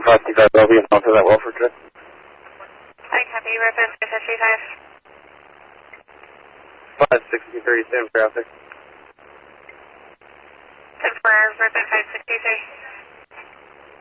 55 Bellevue and onto that Welford trip. I copy, Ribbon 555. 560-30 stand traffic. 10-4, Ribbon 563.